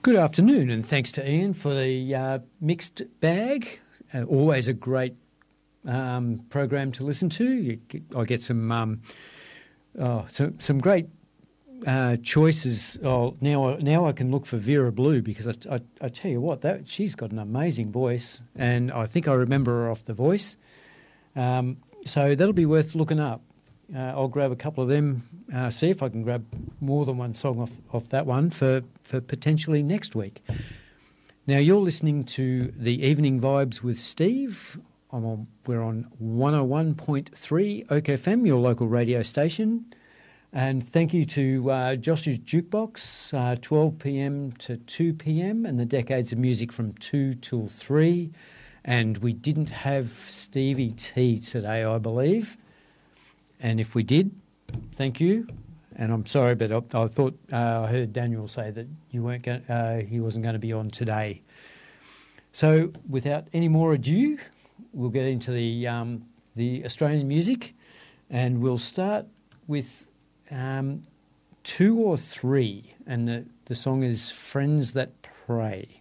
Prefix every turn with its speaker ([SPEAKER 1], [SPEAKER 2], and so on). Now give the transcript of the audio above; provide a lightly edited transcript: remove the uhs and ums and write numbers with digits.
[SPEAKER 1] Good afternoon, and thanks to Ian for the mixed bag. Always a great program to listen to. I get some great choices. Oh, now I can look for Vera Blue because I tell you what, that she's got an amazing voice, and I think I remember her off The Voice. So that'll be worth looking up. I'll grab a couple of them, see if I can grab more than one song off that one for potentially next week. Now, you're listening to the Evening Vibes with Steve. We're on 101.3 Oak FM, your local radio station. And thank you to Josh's Jukebox, 12 p.m. to 2 p.m, and the Decades of Music from 2 till 3. And we didn't have Stevie T today, I believe. And if we did, thank you. And I'm sorry, but I thought I heard Daniel say that he wasn't going to be on today. So without any more ado, we'll get into the Australian music, and we'll start with 2 or 3, and the song is Friends That Pray.